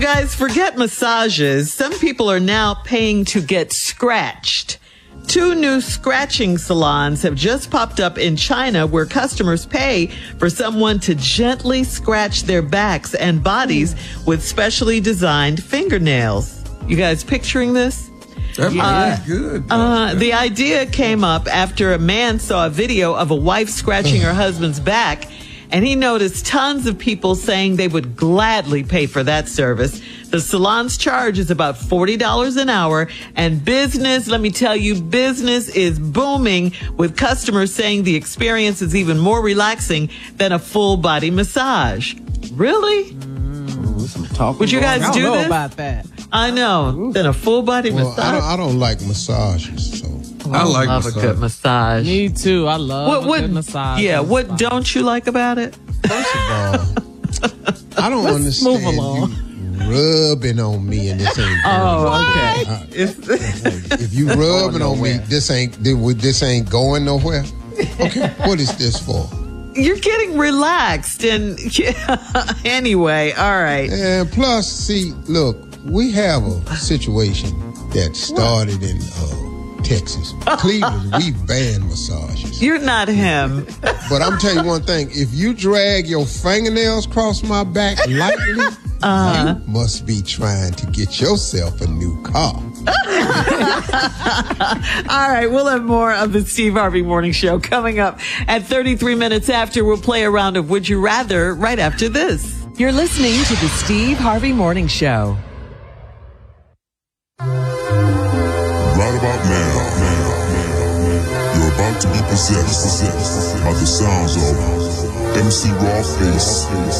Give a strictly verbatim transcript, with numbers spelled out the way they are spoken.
Guys, forget massages. Some people are now paying to get scratched. Two new scratching salons have just popped up in China where customers pay for someone to gently scratch their backs and bodies with specially designed fingernails. You guys picturing this? That Uh, is good. Uh, the idea came up after a man saw a video of a wife scratching her husband's back, and he noticed tons of people saying they would gladly pay for that service. The salon's charge is about forty dollars an hour, and business, let me tell you, business is booming, with customers saying the experience is even more relaxing than a full body massage. Really? Mm, would you guys I don't do know this? about that. I know. Than a full body Well, massage. I don't, I don't like massages, so. I like love massage. a good massage. Me too. I love What, a what, good massage. yeah, on the what spot. don't you like about it? First of all, I don't Let's understand move along. you rubbing on me and this ain't. Oh, okay. Uh, It's- if you rubbing on me, this ain't this ain't going nowhere. Okay, what is this for? You're getting relaxed, and anyway, all right. And plus, see, look, we have a situation that started in uh, Texas, Cleveland. We ban massages, You're not him. but I'm telling you one thing: if you drag your fingernails across my back lightly, Uh-huh. you must be trying to get yourself a new car. All right, we'll have more of the Steve Harvey Morning Show coming up at thirty-three minutes after. We'll play a round of Would You Rather right after this. You're listening to the Steve Harvey Morning Show. Right about now, you're about to be possessed by the sounds of M C Rawface